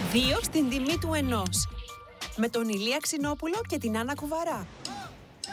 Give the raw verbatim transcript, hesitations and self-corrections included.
Δύο στην τιμή του ενός. Με τον Ηλία Ξινόπουλο και την Άννα Κουβαρά.